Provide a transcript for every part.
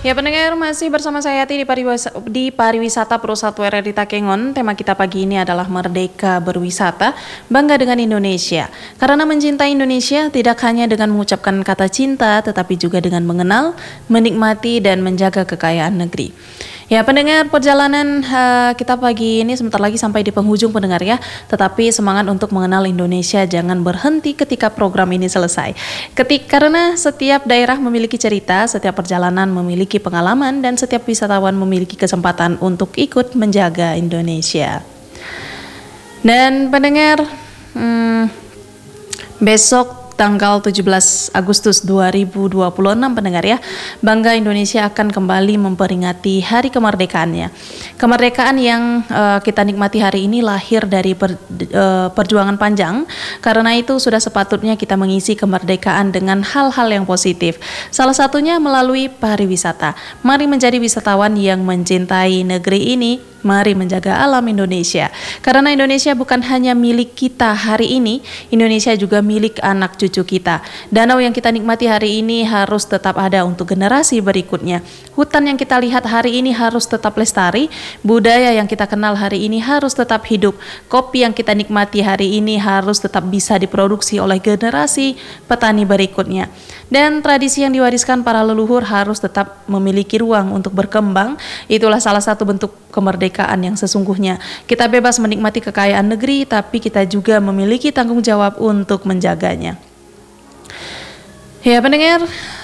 Ya pendengar, masih bersama saya Yati di Pariwisata Pro 1 RRI Takengon. Tema kita pagi ini adalah Merdeka Berwisata, Bangga dengan Indonesia. Karena mencintai Indonesia tidak hanya dengan mengucapkan kata cinta, tetapi juga dengan mengenal, menikmati, dan menjaga kekayaan negeri. Ya pendengar, perjalanan kita pagi ini sebentar lagi sampai di penghujung pendengar ya. Tetapi semangat untuk mengenal Indonesia jangan berhenti ketika program ini selesai. Karena setiap daerah memiliki cerita, setiap perjalanan memiliki pengalaman, dan setiap wisatawan memiliki kesempatan untuk ikut menjaga Indonesia. Dan pendengar, besok tanggal 17 Agustus 2026 pendengar ya, Bangga Indonesia akan kembali memperingati hari kemerdekaannya. Kemerdekaan yang kita nikmati hari ini lahir dari perjuangan panjang. Karena itu sudah sepatutnya kita mengisi kemerdekaan dengan hal-hal yang positif. Salah satunya melalui pariwisata. Mari menjadi wisatawan yang mencintai negeri ini. Mari menjaga alam Indonesia. Karena Indonesia bukan hanya milik kita hari ini, Indonesia juga milik anak cucu kita. Danau yang kita nikmati hari ini harus tetap ada untuk generasi berikutnya. Hutan yang kita lihat hari ini harus tetap lestari. Budaya yang kita kenal hari ini harus tetap hidup. Kopi yang kita nikmati hari ini harus tetap bisa diproduksi oleh generasi petani berikutnya. Dan tradisi yang diwariskan para leluhur harus tetap memiliki ruang untuk berkembang. Itulah salah satu bentuk kemerdekaan yang sesungguhnya. Kita bebas menikmati kekayaan negeri, tapi kita juga memiliki tanggung jawab untuk menjaganya. Ya pendengar,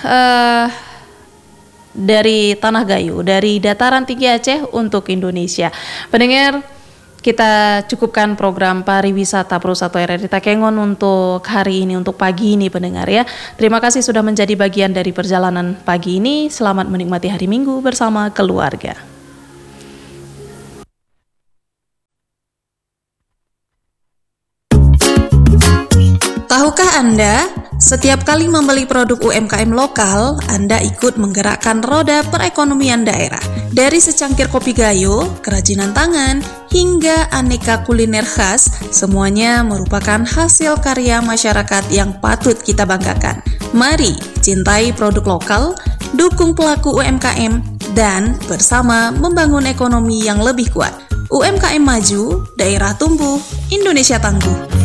dari Tanah Gayo, dari dataran tinggi Aceh untuk Indonesia. Pendengar, kita cukupkan program pariwisata Pro 1 RRI Takengon untuk hari ini, untuk pagi ini pendengar ya. Terima kasih sudah menjadi bagian dari perjalanan pagi ini. Selamat menikmati hari Minggu bersama keluarga. Tahukah Anda, setiap kali membeli produk UMKM lokal, Anda ikut menggerakkan roda perekonomian daerah. Dari secangkir kopi gayo, kerajinan tangan, hingga aneka kuliner khas, semuanya merupakan hasil karya masyarakat yang patut kita banggakan. Mari cintai produk lokal, dukung pelaku UMKM, dan bersama membangun ekonomi yang lebih kuat. UMKM maju, daerah tumbuh, Indonesia tangguh.